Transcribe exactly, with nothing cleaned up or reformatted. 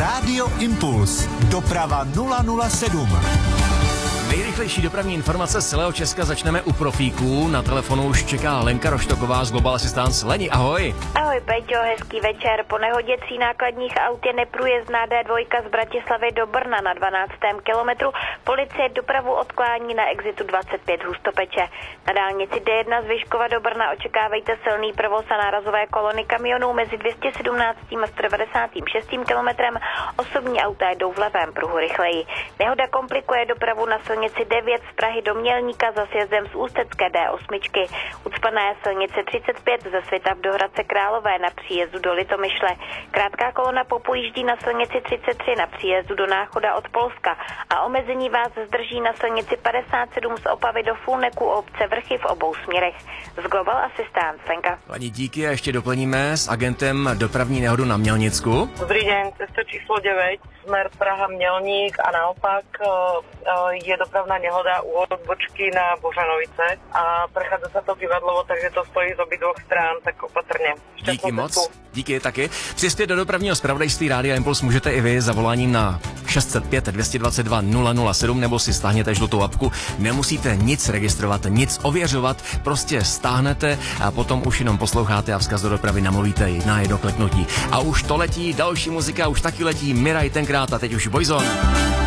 Rádio Impuls. Doprava nula nula sedm. Nejrychlejší dopravní informace z celého Česka začneme u profíků. Na telefonu už čeká Lenka Roštoková z Global Assistance. Leni, ahoj. Ahoj Peťo, hezký večer. Po nehodě tří nákladních aut je neprůjezdná D dva z Bratislavy do Brna na dvanáctém kilometru. Policie dopravu odklání na exitu dvacet pět Hustopeče. Na dálnici D jedna z Vyškova do Brna očekávejte silný provoz a nárazové kolony kamionů mezi dvě stě sedmnáct a sto devadesát šest kilometrem. Osobní auta jdou v levém pruhu rychleji. Nehoda komplikuje dopravu na silnici devět z Prahy do Mělníka za sjezdem z Ústecké D osm. Ucpaná je silnice třicet pět ze Svitav do Hradce Králové na příjezdu do Litomyšle. Krátká kolona popojíždí na silnici třicet tři na příjezdu do Náchoda od Polska a omezení vás zdrží na silnici padesát sedm z Opavy do Fulneku obce Vrchy v obou směrech. Z Global Assistance, Lenka. Pani, díky a ještě doplníme s agentem dopravní nehodu na Mělnicku. Dobrý den, cesta číslo devět, smer Praha Mělník a naopak je dopravná nehoda u odbočky na Božanovice a prechádza sa to kývadlovo, takže to stojí z obidvoch strán, tak opatrně. Díky moc, díky taky. Přispět do dopravního zpravodajství Rádia Impuls můžete i vy zavoláním na šest set pět dvě dvacet dva nula nula sedm nebo si stáhněte žlutou apku. Nemusíte nic registrovat, nic ověřovat, prostě stáhnete a potom už jenom posloucháte a vzkaz do dopravy namluvíte na jedno kliknutí. A už to letí, další muzika už taky letí, Miraj tenkrát a teď už Boyzone.